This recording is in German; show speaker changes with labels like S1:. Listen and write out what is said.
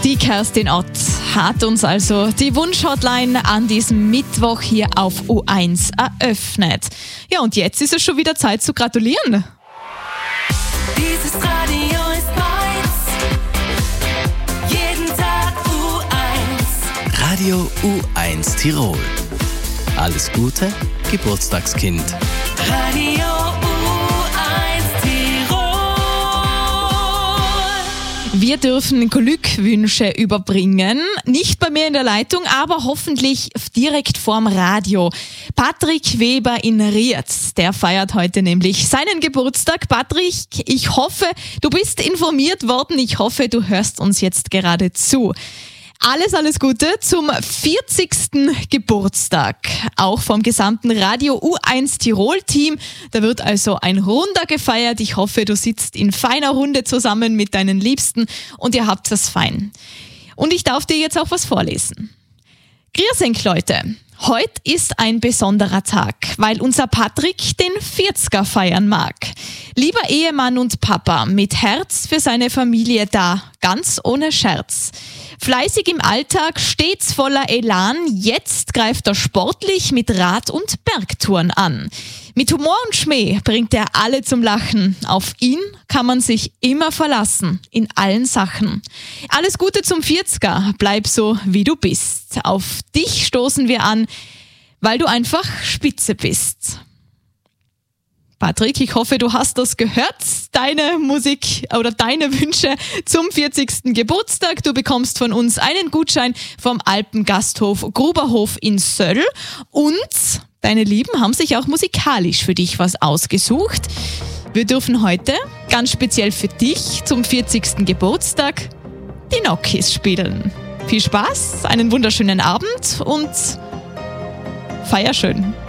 S1: Die Kerstin Ott hat uns also die Wunschhotline an diesem Mittwoch hier auf U1 eröffnet. Ja, und jetzt ist es schon wieder Zeit zu gratulieren.
S2: Dieses Radio ist meins. Jeden Tag U1.
S3: Radio U1 Tirol. Alles Gute, Geburtstagskind.
S2: Radio U1 Tirol.
S1: Wir dürfen Glückwünsche überbringen. Nicht bei mir in der Leitung, aber hoffentlich direkt vorm Radio. Patrick Weber in Rietz, der feiert heute nämlich seinen Geburtstag. Patrick, ich hoffe, du bist informiert worden. Ich hoffe, du hörst uns jetzt gerade zu. Alles Gute zum 40. Geburtstag, auch vom gesamten Radio U1 Tirol-Team. Da wird also ein Runder gefeiert. Ich hoffe, du sitzt in feiner Runde zusammen mit deinen Liebsten und ihr habt das fein. Und ich darf dir jetzt auch was vorlesen. Grüß euch, Leute. Heute ist ein besonderer Tag, weil unser Patrick den 40er feiern mag. Lieber Ehemann und Papa, mit Herz für seine Familie da, ganz ohne Scherz. Fleißig im Alltag, stets voller Elan, jetzt greift er sportlich mit Rad- und Bergtouren an. Mit Humor und Schmäh bringt er alle zum Lachen. Auf ihn kann man sich immer verlassen, in allen Sachen. Alles Gute zum 40er, bleib so, wie du bist. Auf dich stoßen wir an, weil du einfach spitze bist. Patrick, ich hoffe, du hast das gehört, deine Musik oder deine Wünsche zum 40. Geburtstag. Du bekommst von uns einen Gutschein vom Alpengasthof Gruberhof in Söll und deine Lieben haben sich auch musikalisch für dich was ausgesucht. Wir dürfen heute, ganz speziell für dich, zum 40. Geburtstag, die Nokis spielen. Viel Spaß, einen wunderschönen Abend und feier schön.